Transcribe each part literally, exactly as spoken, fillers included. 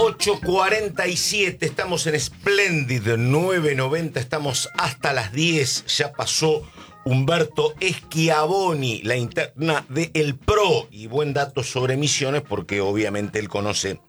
ocho cuarenta y siete, estamos en Splendid nueve noventa, estamos hasta las diez. Ya pasó Humberto Schiavoni, la interna de El Pro, y buen dato sobre Misiones porque obviamente él conoce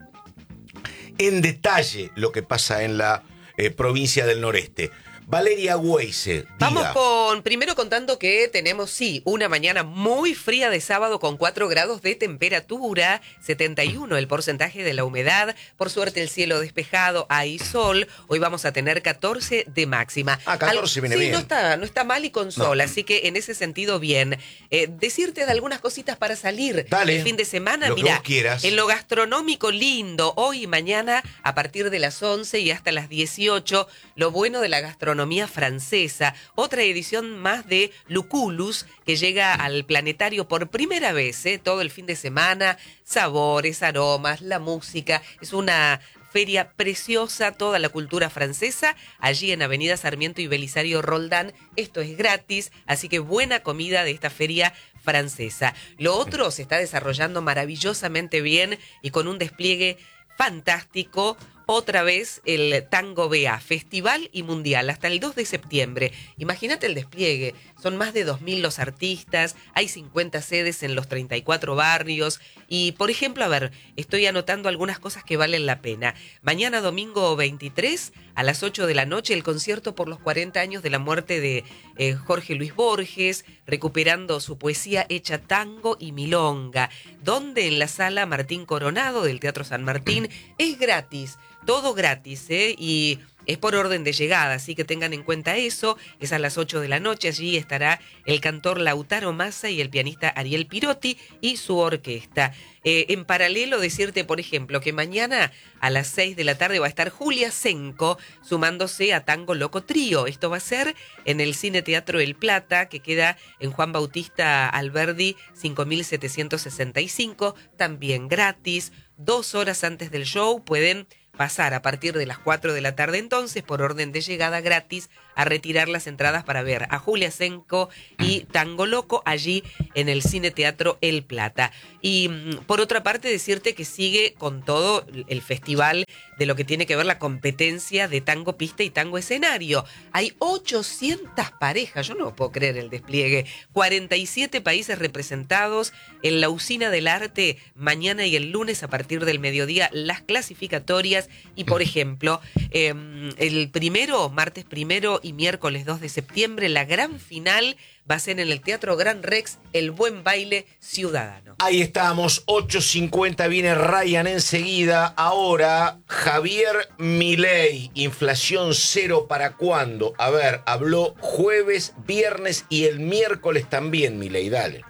en detalle lo que pasa en la eh, provincia del noreste. Valeria Weise, vamos con, primero contando que tenemos, sí, una mañana muy fría de sábado con cuatro grados de temperatura, setenta y uno el porcentaje de la humedad, por suerte el cielo despejado, hay sol, hoy vamos a tener catorce de máxima. Ah, catorce Al, viene sí, bien. No está, no está mal y con sol, No. así que en ese sentido bien. Eh, decirte de algunas cositas para salir Dale, el fin de semana, lo que mirá, vos quieras. en lo gastronómico lindo, hoy y mañana a partir de las once y hasta las dieciocho, lo bueno de la gastronomía francesa, otra edición más de Lucullus que llega al planetario por primera vez, ¿eh? Todo el fin de semana, sabores, aromas, la música, es una feria preciosa, toda la cultura francesa, allí en Avenida Sarmiento y Belisario Roldán, esto es gratis, así que buena comida de esta feria francesa. Lo otro se está desarrollando maravillosamente bien y con un despliegue fantástico. Otra vez el Tango B A, Festival y Mundial, hasta el dos de septiembre. Imagínate el despliegue, son más de dos mil los artistas, hay cincuenta sedes en los treinta y cuatro barrios. Y, por ejemplo, a ver, estoy anotando algunas cosas que valen la pena. Mañana domingo veintitrés, a las ocho de la noche, el concierto por los cuarenta años de la muerte de eh, Jorge Luis Borges, recuperando su poesía hecha tango y milonga, donde en la sala Martín Coronado del Teatro San Martín es gratis. Todo gratis, ¿eh? Y es por orden de llegada, así que tengan en cuenta eso. Es a las ocho de la noche, allí estará el cantor Lautaro Massa y el pianista Ariel Pirotti y su orquesta. Eh, en paralelo, decirte, por ejemplo, que mañana a las seis de la tarde va a estar Julia Senco sumándose a Tango Loco Trío. Esto va a ser en el Cine Teatro El Plata, que queda en Juan Bautista Alberdi cinco mil setecientos sesenta y cinco, también gratis. Dos horas antes del show pueden pasar a partir de las cuatro de la tarde entonces, por orden de llegada gratis, a retirar las entradas para ver a Julia Senco y Tango Loco allí en el Cine Teatro El Plata. Y por otra parte decirte que sigue con todo el festival de lo que tiene que ver la competencia de tango pista y tango escenario. Hay ochocientas parejas, yo no puedo creer el despliegue, cuarenta y siete países representados en la Usina del Arte mañana y el lunes a partir del mediodía, las clasificatorias. Y por ejemplo, eh, el primero, martes primero y miércoles dos de septiembre, la gran final va a ser en el Teatro Gran Rex, el Buen Baile Ciudadano. Ahí estamos, ocho cincuenta, viene Ryan enseguida. Ahora, Javier Milei, inflación cero para cuándo. A ver, habló jueves, viernes y el miércoles también, Milei, dale.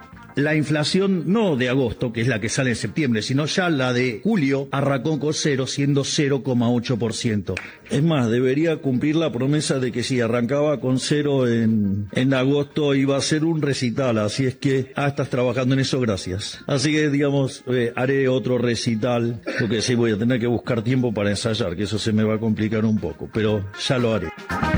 La inflación no de agosto, que es la que sale en septiembre, sino ya la de julio arrancó con cero, siendo cero coma ocho por ciento. Es más, debería cumplir la promesa de que si arrancaba con cero en, en agosto iba a ser un recital, así es que, ah, estás trabajando en eso, gracias. Así que, digamos, eh, haré otro recital, porque sí voy a tener que buscar tiempo para ensayar, que eso se me va a complicar un poco, pero ya lo haré.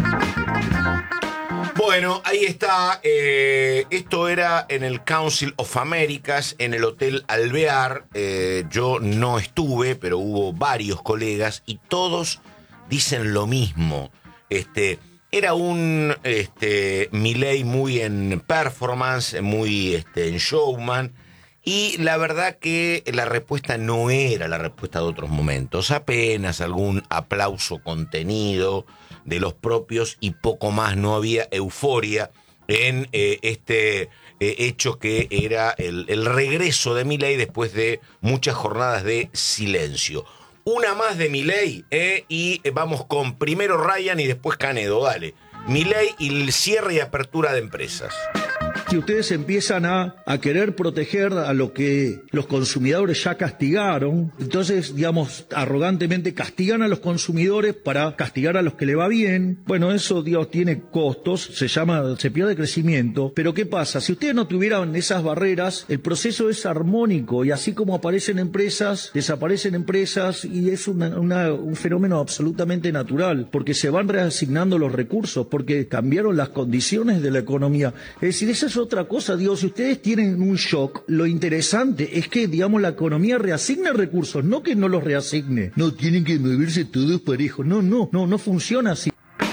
Bueno, ahí está. Eh, esto era en el Council of Americas, en el Hotel Alvear. Eh, yo no estuve, pero hubo varios colegas y todos dicen lo mismo. Este, era un este, Milei muy en performance, muy este, en showman. Y la verdad que la respuesta no era la respuesta de otros momentos. Apenas algún aplauso contenido de los propios y poco más. No había euforia en eh, este eh, hecho que era el, el regreso de Milei después de muchas jornadas de silencio. Una más de Milei, eh, y vamos con primero Ryan y después Canedo, dale. Milei y el cierre y apertura de empresas. Si ustedes empiezan a, a querer proteger a lo que los consumidores ya castigaron, entonces, digamos, arrogantemente castigan a los consumidores para castigar a los que le va bien. Bueno, eso, Dios, tiene costos, se llama, se pierde crecimiento. Pero ¿qué pasa? Si ustedes no tuvieran esas barreras, el proceso es armónico y así como aparecen empresas, desaparecen empresas y es una, una, un fenómeno absolutamente natural, porque se van reasignando los recursos, porque cambiaron las condiciones de la economía. Es decir, esas son otra cosa, digo, si ustedes tienen un shock, lo interesante es que, digamos, la economía reasigne recursos, no que no los reasigne. No, tienen que moverse todos parejos. No, no, no, no funciona así.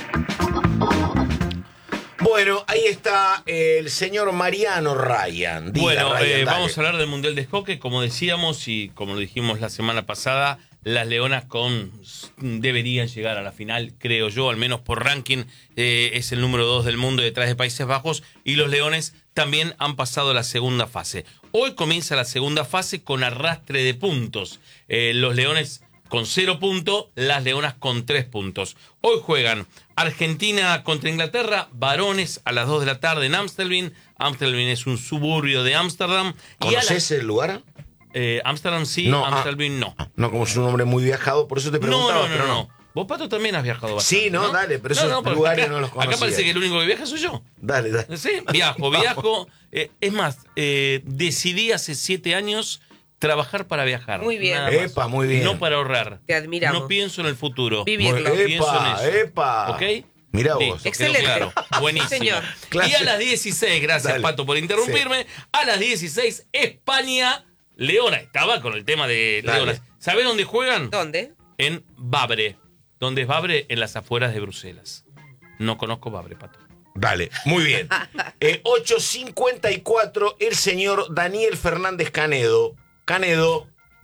Bueno, ahí está el señor Mariano Ryan. Diga, bueno, Ryan, eh, dale. vamos a hablar del Mundial de Hockey. Como decíamos y como lo dijimos la semana pasada, las Leonas con deberían llegar a la final, creo yo, al menos por ranking. Eh, es el número dos del mundo detrás de Países Bajos, y los Leones también han pasado la segunda fase. Hoy comienza la segunda fase con arrastre de puntos. Eh, los Leones con cero puntos, las Leonas con tres puntos. Hoy juegan Argentina contra Inglaterra, varones, a las dos de la tarde en Amstelveen. Amstelveen es un suburbio de Ámsterdam. ¿Conoces el lugar? Eh, Amsterdam sí, No, Amstelveen no. No, como es un hombre muy viajado, por eso te No, preguntaba, no, no, pero no, no. no. Vos, Pato, también has viajado bastante. Sí, no, ¿no? dale, pero esos porque lugares acá, no los conocía. Acá parece que el único que viaja soy yo. Dale, dale. Sí, viajo, viajo. Eh, es más, eh, decidí hace siete años trabajar para viajar. Muy bien. nada más. Epa, muy bien. No para ahorrar. Te admiramos. No pienso en el futuro. Vivirlo. Muy- Pienso en Epa, eso. epa. ¿Ok? Mirá Listo, vos. quedó Excelente. claro. Buenísimo. Sí, señor. Clase. Y a las dieciséis, gracias Dale. Pato por interrumpirme, a las dieciséis, España, Leona. Estaba con el tema de Dale. Leonas. ¿Sabés dónde juegan? ¿Dónde? En Babre. ¿Dónde es Babre? En las afueras de Bruselas. No conozco Babre, Pato. Dale, muy bien. Eh, ocho cincuenta y cuatro, el señor Daniel Fernández Canedo. Canedo.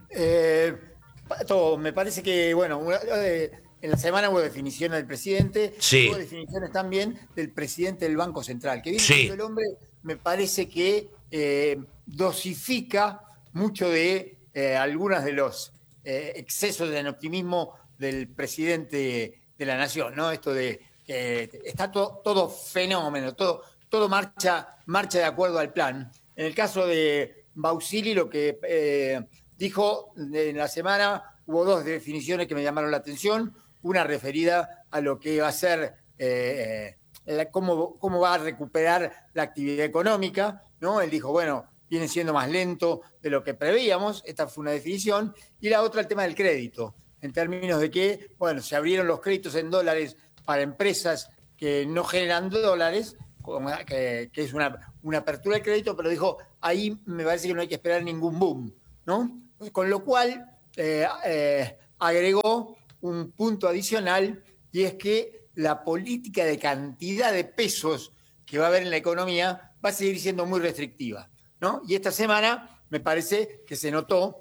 Eh, Pato, me parece que, bueno, una- eh, en la semana hubo definiciones del presidente, Sí. hubo definiciones también del presidente del Banco Central, que viene Sí. siendo el hombre, me parece que eh, dosifica mucho de eh, algunos de los eh, excesos de optimismo del presidente de la nación, ¿no? Esto de que está to- todo fenómeno, todo, todo marcha, marcha de acuerdo al plan. En el caso de Bausili, lo que eh, dijo en la semana, hubo dos definiciones que me llamaron la atención. Una referida a lo que va a ser, eh, la- cómo, cómo va a recuperar la actividad económica, ¿no? Él dijo, bueno, viene siendo más lento de lo que preveíamos, esta fue una definición. Y la otra, el tema del crédito, en términos de que, bueno, se abrieron los créditos en dólares para empresas que no generan dólares, como que, que es una, una apertura de crédito, pero dijo, ahí me parece que no hay que esperar ningún boom, ¿no? Con lo cual, eh, eh, agregó un punto adicional, y es que la política de cantidad de pesos que va a haber en la economía va a seguir siendo muy restrictiva, ¿no? Y esta semana me parece que se notó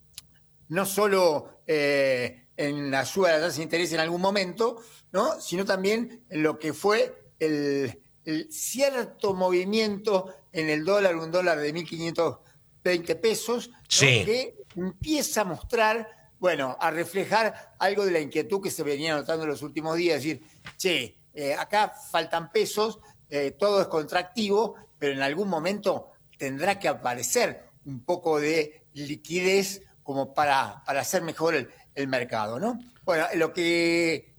no solo eh, en la suba de la tasa de interés en algún momento, ¿no? Sino también en lo que fue el, el cierto movimiento en el dólar, un dólar de mil quinientos veinte pesos, ¿no? Sí. Que empieza a mostrar, bueno, a reflejar algo de la inquietud que se venía notando en los últimos días, es decir, che, eh, acá faltan pesos, eh, todo es contractivo, pero en algún momento tendrá que aparecer un poco de liquidez como para, para hacer mejor el, el mercado, ¿no? Bueno, lo que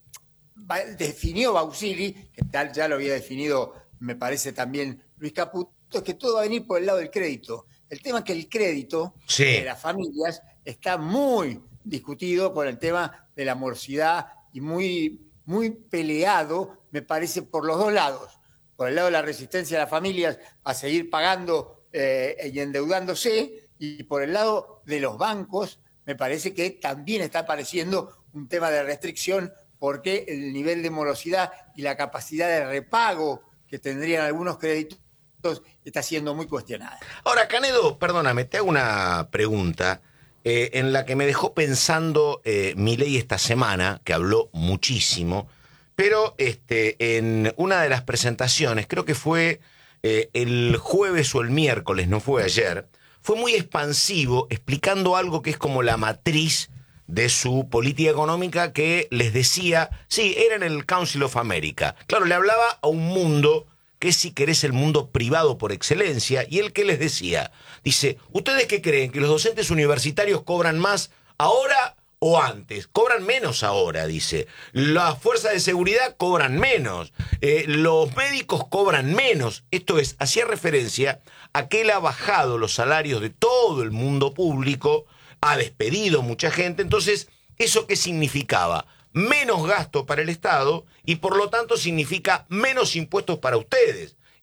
va- definió Bausili, que tal ya lo había definido, me parece también Luis Caputo, es que todo va a venir por el lado del crédito. El tema es que el crédito Sí. de las familias está muy discutido por el tema de la morosidad y muy, muy peleado, me parece, por los dos lados. Por el lado de la resistencia de las familias a seguir pagando eh, y endeudándose, y por el lado de los bancos, me parece que también está apareciendo un tema de restricción, porque el nivel de morosidad y la capacidad de repago que tendrían algunos créditos está siendo muy cuestionada. Ahora, Canedo, perdóname, te hago una pregunta eh, en la que me dejó pensando eh, Milei esta semana, que habló muchísimo, pero este, en una de las presentaciones, creo que fue eh, el jueves o el miércoles, no fue ayer, fue muy expansivo explicando algo que es como la matriz de su política económica, que les decía, sí, era en el Council of America. Claro, le hablaba a un mundo que es, si querés, el mundo privado por excelencia, y él, ¿qué les decía? Dice, ¿ustedes qué creen? ¿Que los docentes universitarios cobran más ahora o antes? Cobran menos ahora, dice. Las fuerzas de seguridad cobran menos. Eh, los médicos cobran menos. Esto es, hacía referencia a que él ha bajado los salarios de todo el mundo público, ha despedido mucha gente. Entonces, ¿eso qué significaba? Menos gasto para el Estado, y por lo tanto significa menos impuestos para ustedes.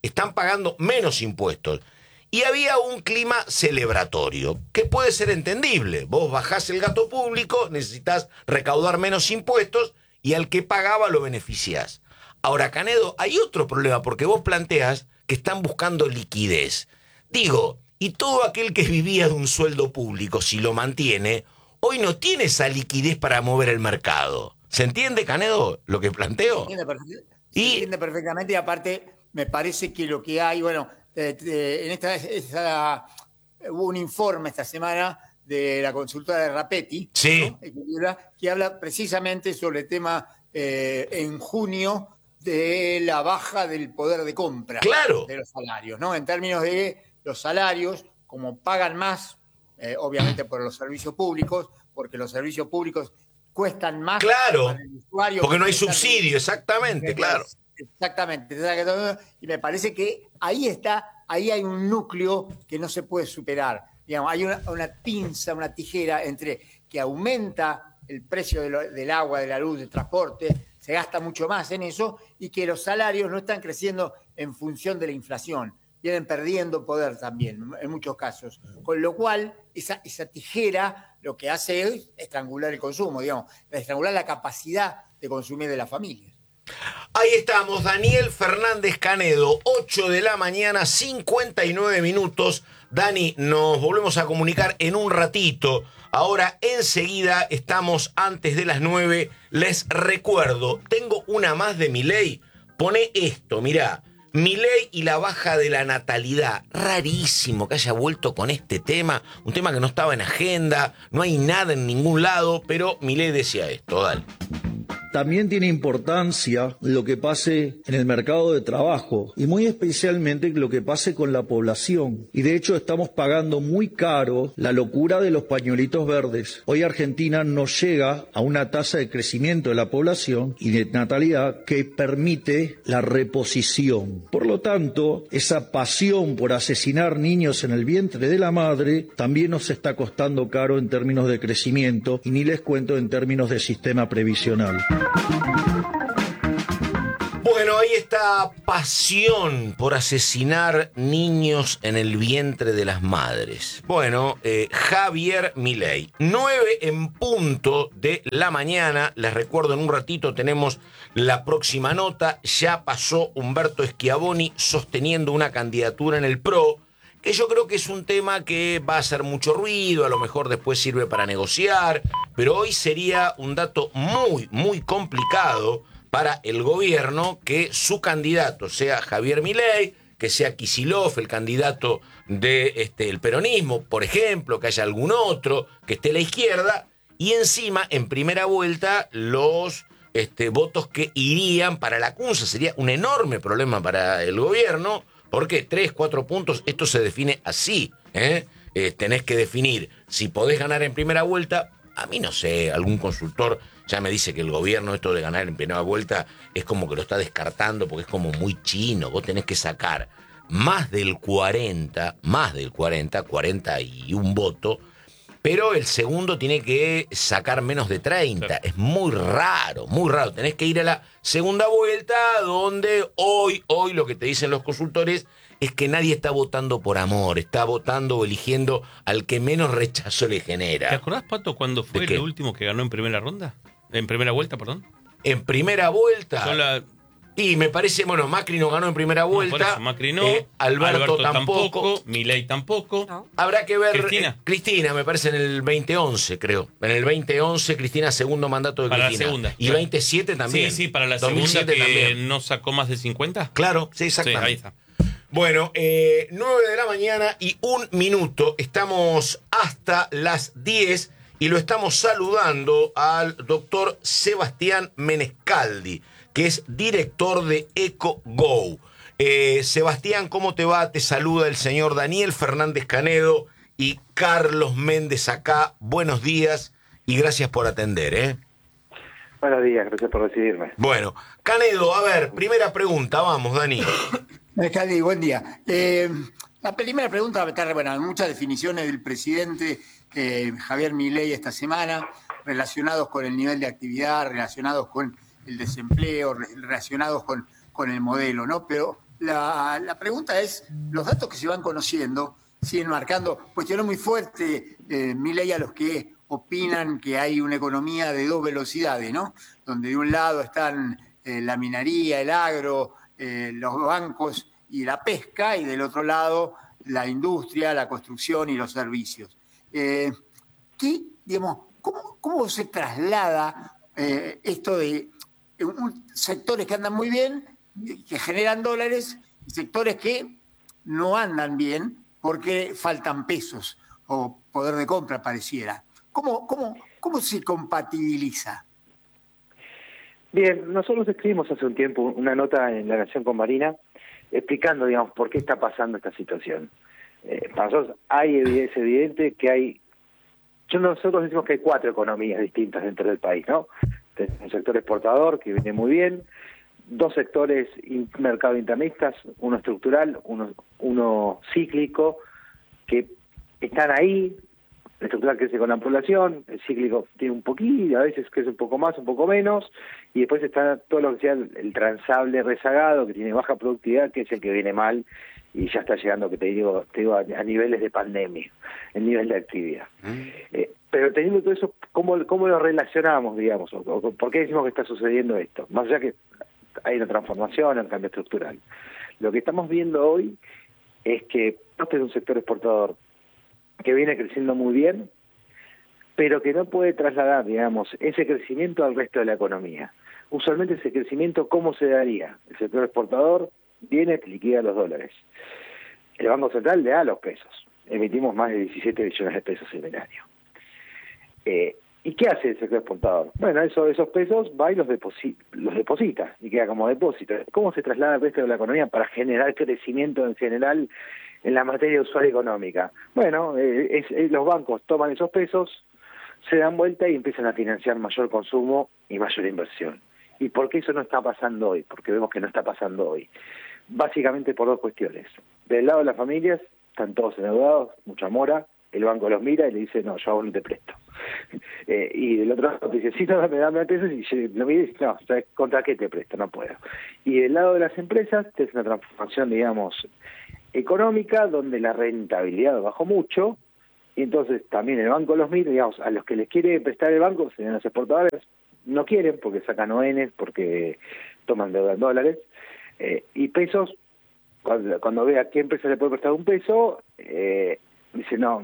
están pagando menos impuestos. Y había un clima celebratorio, que puede ser entendible. Vos bajás el gasto público, necesitas recaudar menos impuestos y al que pagaba lo beneficiás. Ahora, Canedo, hay otro problema, porque vos planteas que están buscando liquidez. Digo, y todo aquel que vivía de un sueldo público, si lo mantiene, hoy no tiene esa liquidez para mover el mercado. ¿Se entiende, Canedo, lo que planteo? Se entiende, perfect- Y- se entiende perfectamente, y aparte me parece que lo que hay, bueno, eh, eh, en esta, esta- hubo un informe esta semana de la consultora de Rapetti, Sí. ¿no? Equilibra, que habla precisamente sobre el tema eh, en junio de la baja del poder de compra Claro. de los salarios, ¿no? En términos de los salarios, como pagan más, eh, obviamente por los servicios públicos, porque los servicios públicos cuestan más Claro, para el usuario. porque no hay prestar- subsidio, exactamente, claro. Exactamente. Y me parece que ahí está, ahí hay un núcleo que no se puede superar. Digamos, hay una, una pinza, una tijera entre que aumenta el precio de lo- del agua, de la luz, del transporte, se gasta mucho más en eso, y que los salarios no están creciendo en función de la inflación. Vienen perdiendo poder también, en muchos casos. Con lo cual, esa, esa tijera lo que hace es estrangular el consumo, digamos, estrangular la capacidad de consumir de las familias. Ahí estamos, Daniel Fernández Canedo, ocho de la mañana, cincuenta y nueve minutos. Dani, nos volvemos a comunicar en un ratito. Ahora, enseguida, estamos antes de las nueve. Les recuerdo, tengo una más de Milei. Pone esto, mirá. Milei y la baja de la natalidad. Rarísimo que haya vuelto con este tema. Un tema que no estaba en agenda. No hay nada en ningún lado. Pero Milei decía esto, dale. También tiene importancia lo que pase en el mercado de trabajo y muy especialmente lo que pase con la población. Y de hecho estamos pagando muy caro la locura de los pañuelitos verdes. Hoy Argentina no llega a una tasa de crecimiento de la población y de natalidad que permite la reposición. Por lo tanto, esa pasión por asesinar niños en el vientre de la madre también nos está costando caro en términos de crecimiento y ni les cuento en términos de sistema previsional. Bueno, ahí está pasión por asesinar niños en el vientre de las madres. Bueno, eh, Javier Milei. Nueve en punto de la mañana. Les recuerdo, en un ratito tenemos la próxima nota. Ya pasó Humberto Schiavoni sosteniendo una candidatura en el P R O, que yo creo que es un tema que va a hacer mucho ruido, a lo mejor después sirve para negociar, pero hoy sería un dato muy, muy complicado para el gobierno que su candidato sea Javier Milei, que sea Kicillof, el candidato del este, el peronismo, por ejemplo, que haya algún otro que esté a la izquierda, y encima, en primera vuelta, los este, votos que irían para la Cunza. Sería un enorme problema para el gobierno, porque tres, cuatro puntos, esto se define así, ¿eh? Eh, tenés que definir si podés ganar en primera vuelta. A mí no sé, algún consultor ya me dice que el gobierno, esto de ganar en primera vuelta, es como que lo está descartando porque es como muy chino. Vos tenés que sacar más del cuarenta, más del cuarenta, cuarenta y un voto, pero el segundo tiene que sacar menos de treinta. Claro. Es muy raro, muy raro. Tenés que ir a la segunda vuelta, donde hoy, hoy lo que te dicen los consultores es que nadie está votando por amor, está votando o eligiendo al que menos rechazo le genera. ¿Te acordás, Pato, cuando fue el último que ganó en primera ronda? En primera vuelta, perdón. En primera vuelta. Sola... Y me parece, bueno, Macri no ganó en primera vuelta. No, por eso, Macri no. Eh, Alberto, Alberto tampoco. tampoco. Milei tampoco. No. Habrá que ver. Cristina. Eh, Cristina, me parece en el veinte once, creo. En el veinte once, Cristina, segundo mandato de para Cristina. La segunda. Y claro. veintisiete también. Sí, sí, para la segunda que también. no sacó más de cincuenta. Claro, sí, exactamente. Sí, ahí está. Bueno, eh, nueve de la mañana y un minuto. Estamos hasta las diez y lo estamos saludando al doctor Sebastián Menescaldi, que es director de EcoGo. Eh, Sebastián, ¿cómo te va? Te saluda el señor Daniel Fernández Canedo y Carlos Méndez acá. Buenos días y gracias por atender, ¿eh? Buenos días, gracias por recibirme. Bueno, Canedo, a ver, primera pregunta, vamos, Dani. Menescaldi, buen día. Eh, la primera pregunta va a estar, bueno, muchas definiciones del presidente eh, Javier Milei esta semana, relacionados con el nivel de actividad, relacionados con el desempleo, relacionados con, con el modelo, ¿no? Pero La, la pregunta es, los datos que se van conociendo siguen marcando, cuestionó muy fuerte eh, Milei a los que opinan que hay una economía de dos velocidades, ¿no? Donde de un lado están eh, la minería, el agro, eh, los bancos y la pesca, y del otro lado la industria, la construcción y los servicios. Eh, ¿qué, digamos, cómo, ¿Cómo se traslada eh, esto de eh, un, sectores que andan muy bien, que generan dólares, y sectores que no andan bien porque faltan pesos o poder de compra pareciera? ¿Cómo, cómo, cómo se compatibiliza? Bien, nosotros escribimos hace un tiempo una nota en La Nación con Marina explicando, digamos, por qué está pasando esta situación. Eh, para nosotros hay, es evidente que hay, yo, nosotros decimos que hay cuatro economías distintas dentro del país, ¿no? Tenemos un sector exportador que viene muy bien, dos sectores in, mercado internistas, uno estructural, uno, uno cíclico, que están ahí. El estructural crece con la población, el cíclico tiene un poquito, a veces crece un poco más, un poco menos, y después está todo lo que sea el, el transable rezagado, que tiene baja productividad, que es el que viene mal y ya está llegando, que te digo, te digo a, a niveles de pandemia, el nivel de actividad. Mm. Eh, pero teniendo todo eso, ¿cómo, cómo lo relacionamos, digamos? O, o, ¿Por qué decimos que está sucediendo esto? Más allá que hay una transformación, un cambio estructural. Lo que estamos viendo hoy es que este es un sector exportador que viene creciendo muy bien, pero que no puede trasladar, digamos, ese crecimiento al resto de la economía. Usualmente ese crecimiento, ¿cómo se daría? El sector exportador viene, liquida los dólares. El Banco Central le da los pesos. Emitimos más de diecisiete billones de pesos en el año. Eh, ¿Y qué hace el sector exportador? Bueno, eso, esos pesos va y los, deposi los deposita y queda como depósito. ¿Cómo se traslada al resto de la economía para generar crecimiento en general en la materia usual económica? Bueno, eh, es, es, los bancos toman esos pesos, se dan vuelta y empiezan a financiar mayor consumo y mayor inversión. ¿Y por qué eso no está pasando hoy? Porque vemos que no está pasando hoy. Básicamente por dos cuestiones. Del lado de las familias, están todos endeudados, mucha mora, el banco los mira y le dice, no, yo a vos no te presto. Eh, y del otro lado te dice, sí, no, dame, dame pesos, y lo mira y dice, no, ¿contra qué te presto? No puedo. Y del lado de las empresas, es una transformación, digamos, económica, donde la rentabilidad bajó mucho, y entonces también el banco los mira, digamos, a los que les quiere prestar el banco, serían los exportadores, no quieren porque sacan O N, porque toman deuda en dólares, eh, y pesos, cuando, cuando ve a qué empresa le puede prestar un peso, eh, dice, no,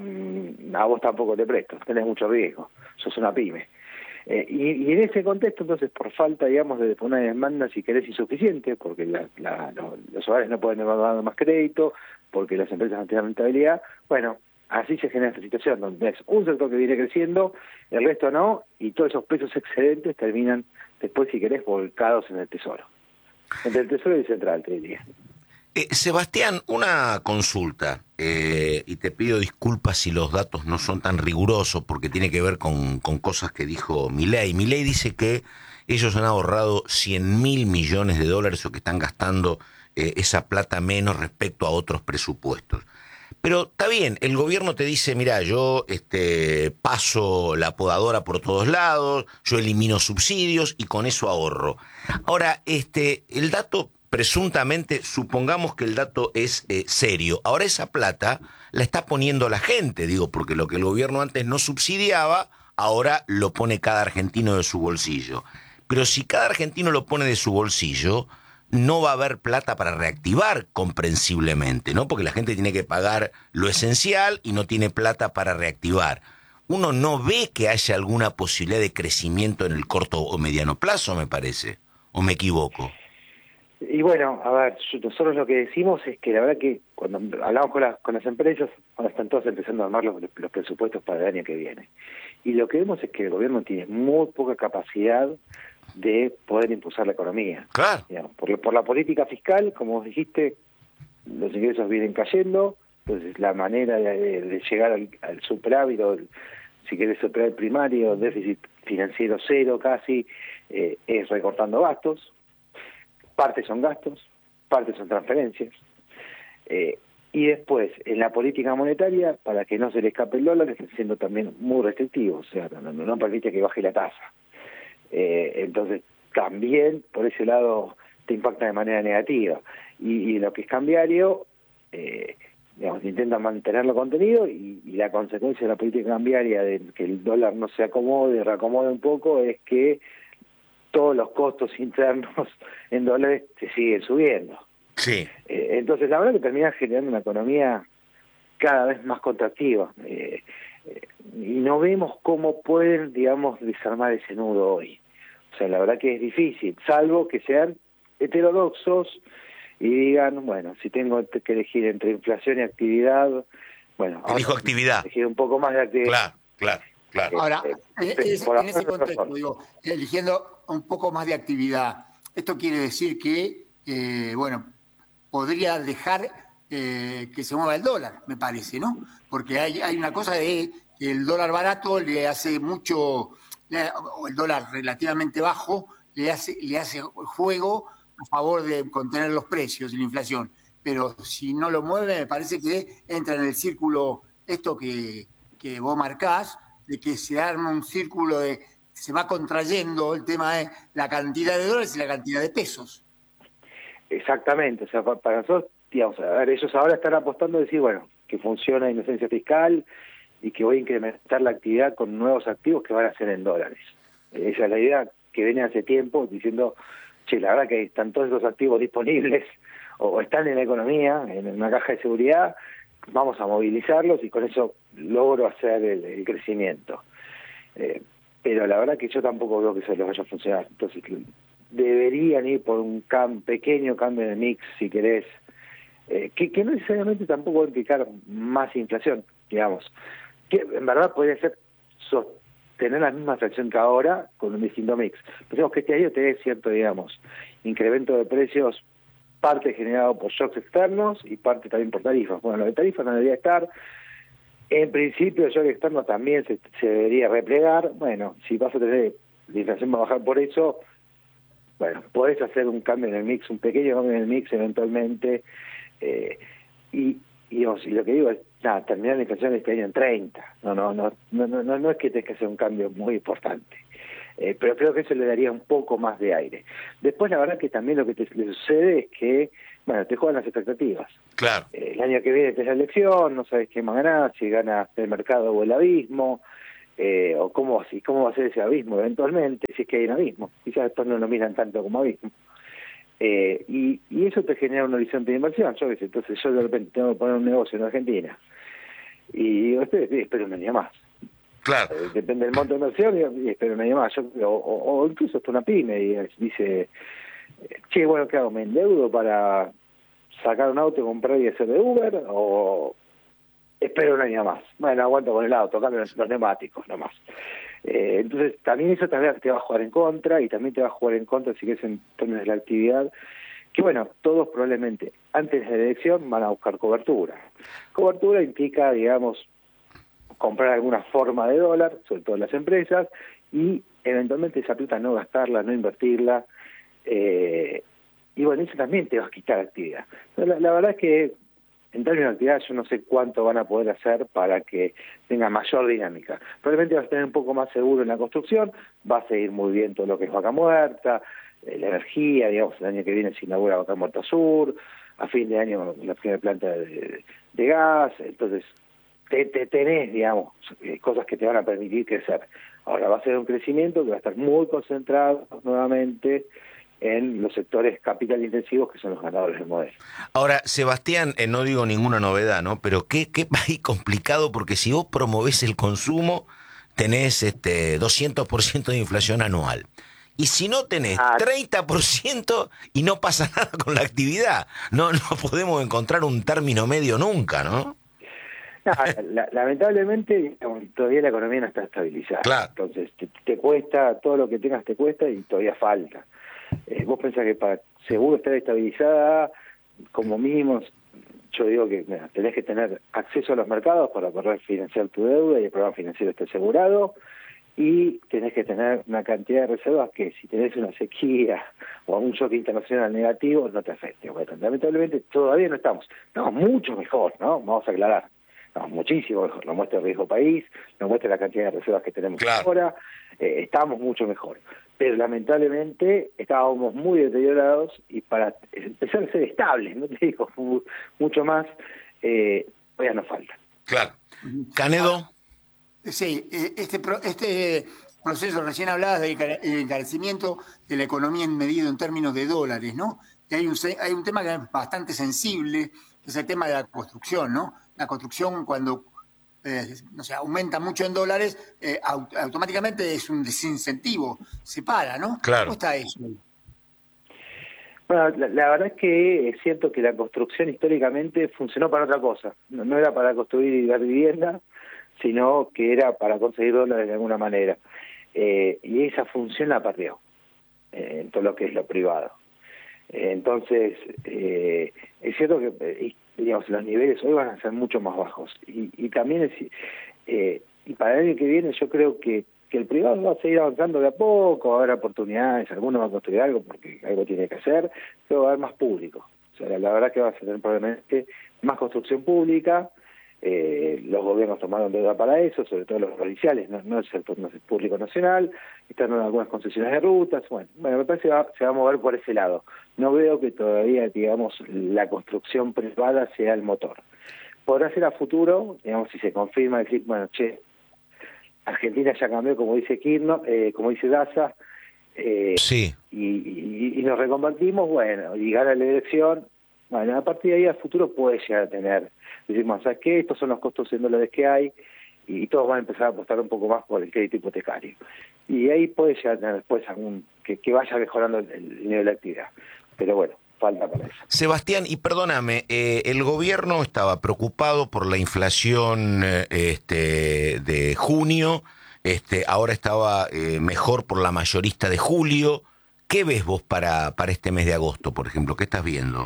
a vos tampoco te presto, tenés mucho riesgo, sos una pyme. Eh, y, y en ese contexto, entonces, por falta, digamos, de una demanda, si querés, insuficiente, porque la, la, no, los hogares no pueden dar más crédito, porque las empresas no tienen rentabilidad, bueno, así se genera esta situación, donde es un sector que viene creciendo, el resto no, y todos esos pesos excedentes terminan después, si querés, volcados en el Tesoro. Entre el Tesoro y el Central, te diría. Eh, Sebastián, una consulta, eh, y te pido disculpas si los datos no son tan rigurosos, porque tiene que ver con, con cosas que dijo Milei. Milei dice que ellos han ahorrado cien mil millones de dólares o que están gastando eh, esa plata menos respecto a otros presupuestos. Pero está bien, el gobierno te dice, mira, yo este, paso la podadora por todos lados, yo elimino subsidios y con eso ahorro. Ahora, este, el dato, presuntamente, supongamos que el dato es eh, serio. Ahora esa plata la está poniendo la gente, digo, porque lo que el gobierno antes no subsidiaba, ahora lo pone cada argentino de su bolsillo. Pero si cada argentino lo pone de su bolsillo, no va a haber plata para reactivar comprensiblemente, ¿no? Porque la gente tiene que pagar lo esencial y no tiene plata para reactivar. Uno no ve que haya alguna posibilidad de crecimiento en el corto o mediano plazo, me parece. ¿O me equivoco? Y bueno, a ver, nosotros lo que decimos es que la verdad que cuando hablamos con, la, con las empresas, ahora están todos empezando a armar los, los presupuestos para el año que viene. Y lo que vemos es que el gobierno tiene muy poca capacidad de poder impulsar la economía. Claro. Digamos, por, por la política fiscal, como vos dijiste, los ingresos vienen cayendo, entonces la manera de, de llegar al, al superávit, o el, si querés superávit primario, déficit financiero cero casi, eh, es recortando gastos. Partes son gastos, partes son transferencias. Eh, y después, en la política monetaria, para que no se le escape el dólar, están siendo también muy restrictivos, o sea, no, no, no permite que baje la tasa. Eh, entonces, también, por ese lado, te impacta de manera negativa. y, y lo que es cambiario, eh, digamos, intentan mantenerlo contenido y, y la consecuencia de la política cambiaria de que el dólar no se acomode y reacomode un poco es que todos los costos internos en dólares se siguen subiendo. Sí. Eh, entonces, la verdad que termina generando una economía cada vez más contractiva. Eh, eh, y no vemos cómo pueden, digamos, desarmar ese nudo hoy. O sea, la verdad que es difícil, salvo que sean heterodoxos y digan, bueno, si tengo que elegir entre inflación y actividad, bueno, Elijo ahora actividad. elegir un poco más de actividad. Claro, claro, claro. Ahora, Eh, en, eh, en- por en ese alguna contexto, razón. digo, eligiendo un poco más de actividad, esto quiere decir que, eh, bueno, podría dejar eh, que se mueva el dólar, me parece, ¿no? Porque hay, hay una cosa de que el dólar barato le hace mucho, le- o el dólar relativamente bajo, le hace, le hace juego a favor de contener los precios y la inflación. Pero si no lo mueve, me parece que entra en el círculo, esto que, que vos marcás, de que se arma un círculo de, se va contrayendo el tema de la cantidad de dólares y la cantidad de pesos. Exactamente, o sea, pa- para nosotros, digamos, a ver, ellos ahora están apostando a decir, bueno, que funciona la inocencia fiscal y que voy a incrementar la actividad con nuevos activos que van a ser en dólares. Esa es la idea que viene hace tiempo diciendo, che, la verdad que están todos esos activos disponibles o, o están en la economía, en una caja de seguridad, vamos a movilizarlos y con eso logro hacer el, el crecimiento. Eh, pero la verdad que yo tampoco veo que eso les vaya a funcionar. Entonces, deberían ir por un cam, pequeño cambio de mix, si querés, eh, que, que no necesariamente tampoco va a implicar más inflación, digamos, que en verdad podría ser sostener la misma inflación que ahora con un distinto mix. Pensemos que este año tenés cierto, digamos, incremento de precios, parte generado por shocks externos y parte también por tarifas. Bueno, lo de tarifas no debería estar. En principio, el shock externo también se, se debería replegar. Bueno, si vas a tener, la inflación va a bajar por eso, bueno, podés hacer un cambio en el mix, un pequeño cambio en el mix eventualmente, eh, y, y, digamos, y lo que digo es, nada, terminar la inflación este año en treinta, no, no, no, no, no, no, no es que tengas que hacer un cambio muy importante, eh, pero creo que eso le daría un poco más de aire. Después la verdad que también lo que te, le sucede es que, bueno, te juegan las expectativas. Claro. Eh, el año que viene tenés la elección, no sabes quién va a ganar, si gana el mercado o el abismo, Eh, o cómo, si, cómo va a ser ese abismo eventualmente, si es que hay un abismo. Quizás después no lo miran tanto como abismo. Eh, y, y eso te genera un horizonte de inversión. Yo, entonces yo de repente tengo que poner un negocio en Argentina y digo, espero, espero un año más. Claro. Eh, depende del monto de inversión y, y espero un año más. Yo, o, o, o incluso hasta una pyme y dice, che, bueno, ¿qué hago? ¿Me endeudo para sacar un auto, comprar y hacer de Uber? ¿O espero un año más? Bueno, aguanto con el auto, cambio los, los neumáticos nomás. Eh, entonces, también eso también te va a jugar en contra y también te va a jugar en contra si quieres en términos de la actividad, que bueno, todos probablemente antes de la elección van a buscar cobertura. Cobertura implica, digamos, comprar alguna forma de dólar, sobre todo las empresas, y eventualmente esa plata no gastarla, no invertirla, eh, y bueno, eso también te va a quitar actividad. La, la verdad es que en términos de actividad yo no sé cuánto van a poder hacer para que tenga mayor dinámica. Probablemente vas a tener un poco más seguro en la construcción, va a seguir muy bien todo lo que es Vaca Muerta, eh, la energía, digamos, el año que viene se inaugura Vaca Muerta Sur, a fin de año la primera planta de, de gas, entonces te, te tenés, digamos, cosas que te van a permitir crecer. Ahora va a ser un crecimiento que va a estar muy concentrado nuevamente en los sectores capital intensivos que son los ganadores del modelo. Ahora, Sebastián, eh, no digo ninguna novedad, ¿no? Pero qué, qué país complicado, porque si vos promovés el consumo, tenés este doscientos por ciento de inflación anual. Y si no tenés Ah. treinta por ciento y no pasa nada con la actividad, no, no podemos encontrar un término medio nunca, ¿no? No, la, lamentablemente digamos, todavía la economía no está estabilizada. Claro. Entonces te, te cuesta, todo lo que tengas te cuesta y todavía falta. Eh, vos pensás que para seguro estar estabilizada, como mínimo, yo digo que mira, tenés que tener acceso a los mercados para poder financiar tu deuda y el programa financiero esté asegurado, y tenés que tener una cantidad de reservas que si tenés una sequía o un shock internacional negativo no te afecte. Bueno, lamentablemente todavía no estamos, estamos mucho mejor, ¿no? Vamos a aclarar. No, muchísimo mejor, nos muestra el riesgo país, nos muestra la cantidad de reservas que tenemos Claro. ahora, eh, estábamos mucho mejor. Pero lamentablemente estábamos muy deteriorados y para empezar a ser estables, no te digo mucho más, eh, todavía nos falta. Claro. Canedo. Sí, este, pro, este proceso, recién hablabas del encarecimiento de la economía medido en términos de dólares, ¿no? Y hay un, hay un tema que es bastante sensible, es el tema de la construcción, ¿no? La construcción cuando eh, no sé, aumenta mucho en dólares, eh, aut automáticamente es un desincentivo, se para, ¿no? Claro. ¿Cómo está eso? Bueno, la, la verdad es que es cierto que la construcción históricamente funcionó para otra cosa. No, no era para construir y dar vivienda, sino que era para conseguir dólares de alguna manera. Eh, y esa función la perdió eh, en todo lo que es lo privado. Eh, entonces, eh, es cierto que eh, digamos, los niveles hoy van a ser mucho más bajos. Y, y también, es, eh, y para el año que viene yo creo que, que el privado va a seguir avanzando de a poco, va a haber oportunidades, algunos van a construir algo porque algo tiene que hacer, pero va a haber más público. O sea, la, la verdad que va a tener probablemente más construcción pública. Eh, los gobiernos tomaron deuda para eso, sobre todo los provinciales, no, no, es el, no es el público nacional, están en algunas concesiones de rutas, bueno, bueno me parece que va, se va a mover por ese lado. No veo que todavía, digamos, la construcción privada sea el motor. Podrá ser a futuro, digamos, si se confirma, decir, bueno, che, Argentina ya cambió, como dice Kirchner, eh, como dice Daza, eh, sí. y, y, y nos reconvertimos, bueno, y gana la elección. Bueno, a partir de ahí a futuro puede llegar a tener, decimos, ¿sabes qué? Estos son los costos en dólares que hay y todos van a empezar a apostar un poco más por el crédito hipotecario. Y ahí puede llegar a tener después algún, que, que vaya mejorando el, el nivel de actividad. Pero bueno, falta para eso. Sebastián, y perdóname, eh, el gobierno estaba preocupado por la inflación eh, este, de junio, este, ahora estaba eh, mejor por la mayorista de julio. ¿Qué ves vos para, para este mes de agosto, por ejemplo? ¿Qué estás viendo?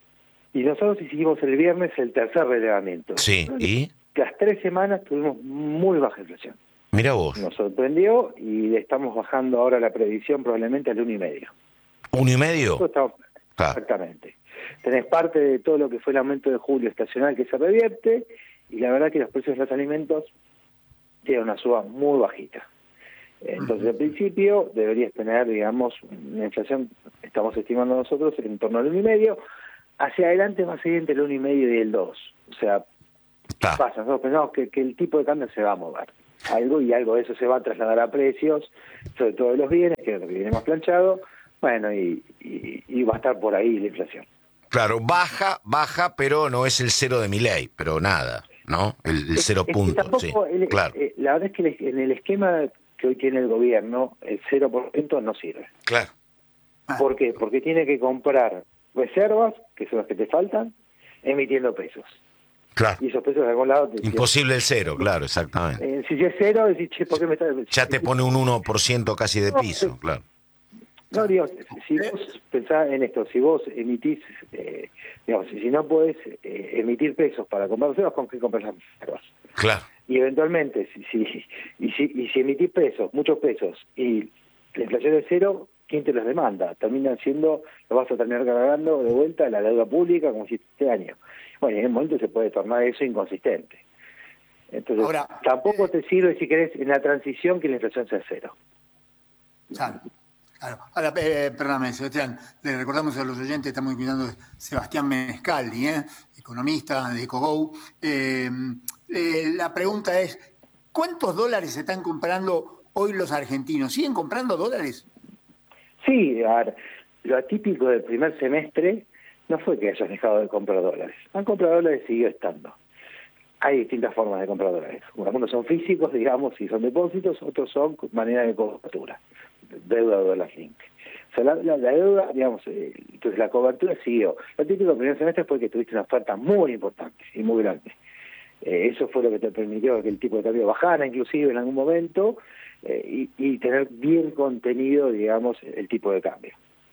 Y nosotros hicimos el viernes el tercer relevamiento. Sí, ¿y? Las tres semanas tuvimos muy baja inflación. Mira vos. Nos sorprendió y le estamos bajando ahora la previsión probablemente al uno y medio. ¿Uno y medio? Estamos, ah. Exactamente. Tenés parte de todo lo que fue el aumento de julio estacional que se revierte y la verdad que los precios de los alimentos tienen una suba muy bajita. Entonces, al principio deberías tener, digamos, una inflación, estamos estimando nosotros, en torno al uno y medio. Hacia adelante va a seguir entre el uno y medio y el dos. O sea, Ta. pasa, nosotros pensamos que, que el tipo de cambio se va a mover. Algo y algo de eso se va a trasladar a precios, sobre todo de los bienes, que es lo que viene más planchado. Bueno, y, y, y va a estar por ahí la inflación. Claro, baja, baja, pero no es el cero de Milei, pero nada, ¿no? El, el cero es, punto, es sí, el, claro. Eh, la verdad es que en el esquema que hoy tiene el gobierno, el cero por ciento no sirve. Claro. ¿Por qué? Porque tiene que comprar reservas, que son las que te faltan, emitiendo pesos. Claro. Y esos pesos de algún lado... Te, Imposible el cero, claro, exactamente. Eh, si es cero, decís, che, ¿por qué me estás...? Ya te pone un uno por ciento casi de piso, claro. No, digo, si vos pensás en esto, si vos emitís, eh, digamos, si no podés eh, emitir pesos para comprar reservas, ¿con qué compras las reservas? Claro. Y eventualmente, si, si, y, si, y si emitís pesos, muchos pesos, y la inflación es cero, ¿quién te los demanda? Terminan siendo, lo vas a terminar cargando de vuelta a la deuda pública como si este año. Bueno, en el momento se puede tornar eso inconsistente. Entonces, Ahora, tampoco eh, te sirve, si querés, en la transición que la inflación sea cero. Claro, claro. Ahora, eh, perdóname, Sebastián, le recordamos a los oyentes, estamos invitando a Sebastián Menescaldi, ¿eh? economista de EcoGo. Eh, eh, la pregunta es, ¿cuántos dólares se están comprando hoy los argentinos? ¿Siguen comprando dólares? Sí, a ver, lo atípico del primer semestre no fue que hayas dejado de comprar dólares. Han comprado dólares y siguió estando. Hay distintas formas de comprar dólares. Algunos son físicos, digamos, y son depósitos, otros son manera de cobertura, deuda o dólar link. O sea, la, la, la deuda, digamos, eh, entonces la cobertura siguió. Lo típico del primer semestre fue que tuviste una oferta muy importante y muy grande. Eh, eso fue lo que te permitió que el tipo de cambio bajara, inclusive en algún momento, eh, y, y tener bien contenido, digamos, el tipo de cambio.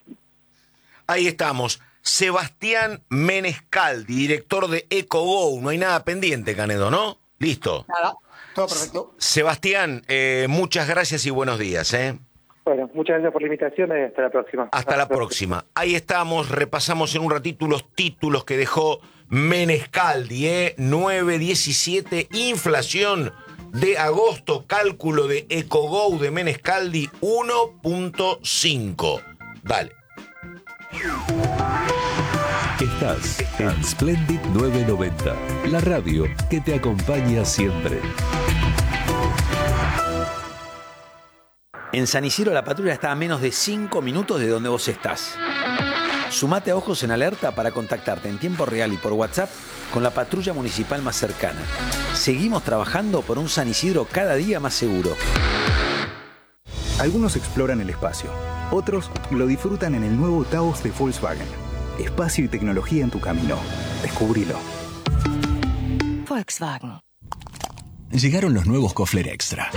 Ahí estamos. Sebastián Menescaldi, director de EcoGo. No hay nada pendiente, Canedo, ¿no? Listo. Nada, todo perfecto. Sebastián, eh, muchas gracias y buenos días, ¿eh? Bueno, muchas gracias por la invitación y hasta la próxima. Hasta la próxima. Ahí estamos, repasamos en un ratito los títulos que dejó Menescaldi, ¿eh? nueve diecisiete, inflación de agosto, cálculo de EcoGo de Menescaldi, uno punto cinco. Dale. Estás en Splendid novecientos noventa, la radio que te acompaña siempre. En San Isidro la patrulla está a menos de cinco minutos de donde vos estás. Sumate a Ojos en Alerta para contactarte en tiempo real y por WhatsApp con la patrulla municipal más cercana. Seguimos trabajando por un San Isidro cada día más seguro. Algunos exploran el espacio, otros lo disfrutan en el nuevo Taos de Volkswagen. Espacio y tecnología en tu camino. Descubrilo. Volkswagen. Llegaron los nuevos Kofler Extra.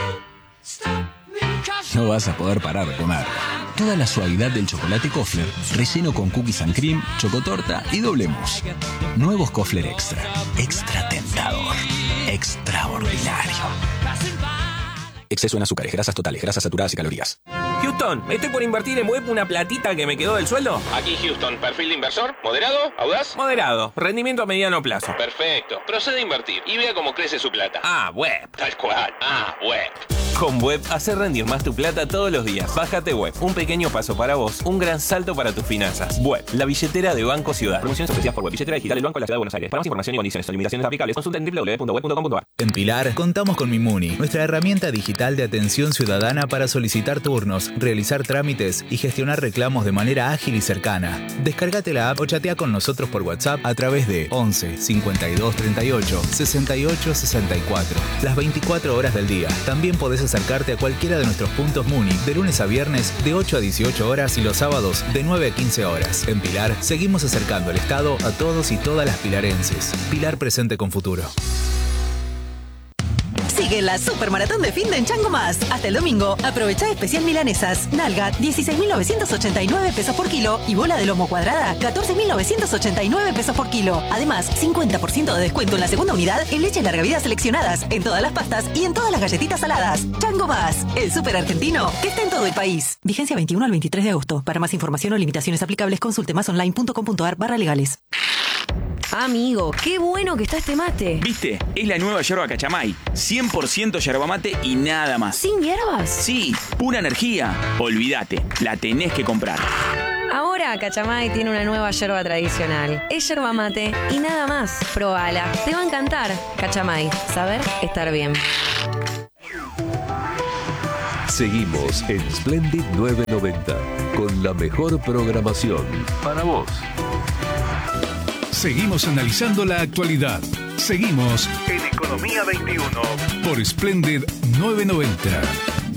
No vas a poder parar de comer. Toda la suavidad del chocolate Kofler, relleno con cookies and cream, chocotorta y doble mousse. Nuevos Kofler Extra. Extra tentador. Extraordinario. Exceso en azúcares, grasas totales, grasas saturadas y calorías. Houston, ¿estoy por invertir en web una platita que me quedó del sueldo? Aquí Houston, perfil de inversor, moderado, audaz. Moderado, rendimiento a mediano plazo. Perfecto, procede a invertir y vea cómo crece su plata. Ah, web. Tal cual, ah, web. Con Web, hacer rendir más tu plata todos los días. Bájate Web, un pequeño paso para vos, un gran salto para tus finanzas. Web, la billetera de Banco Ciudad. Promociones ofrecidas por Web, billetera digital del Banco de la Ciudad de Buenos Aires. Para más información y condiciones o limitaciones aplicables, consulta en doble u doble u doble u punto web punto com punto a r. En Pilar, contamos con Mimuni, nuestra herramienta digital de atención ciudadana para solicitar turnos, realizar trámites y gestionar reclamos de manera ágil y cercana. Descárgate la app o chatea con nosotros por WhatsApp a través de once cincuenta y dos treinta y ocho sesenta y ocho sesenta y cuatro. Las veinticuatro horas del día. También podés acercarte a cualquiera de nuestros puntos Muni de lunes a viernes de ocho a dieciocho horas y los sábados de nueve a quince horas. En Pilar, seguimos acercando el Estado a todos y todas las pilarenses. Pilar presente con futuro. Sigue la Supermaratón de Finde en Chango Más. Hasta el domingo, aprovecha especial milanesas. Nalga, dieciséis mil novecientos ochenta y nueve pesos por kilo. Y bola de lomo cuadrada, catorce mil novecientos ochenta y nueve pesos por kilo. Además, cincuenta por ciento de descuento en la segunda unidad en leche larga vida seleccionadas, en todas las pastas y en todas las galletitas saladas. Chango Más, el súper argentino que está en todo el país. Vigencia veintiuno al veintitrés de agosto. Para más información o limitaciones aplicables, consulte masonline punto com punto a r barra legales. Amigo, qué bueno que está este mate. ¿Viste? Es la nueva yerba Cachamay. cien por ciento yerba mate y nada más. ¿Sin hierbas? Sí, pura energía. Olvídate, la tenés que comprar. Ahora Cachamay tiene una nueva yerba tradicional. Es yerba mate y nada más. Probala, te va a encantar. Cachamay, saber estar bien. Seguimos en Splendid novecientos noventa con la mejor programación para vos. Seguimos analizando la actualidad. Seguimos en Economía veintiuno por Splendid novecientos noventa.